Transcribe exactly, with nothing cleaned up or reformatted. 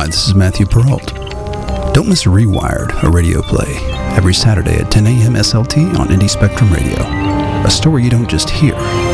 this is Matthew Perrault. Don't miss Rewired, a radio play, every Saturday at ten a.m. S L T on Indie Spectrum Radio. A story you don't just hear,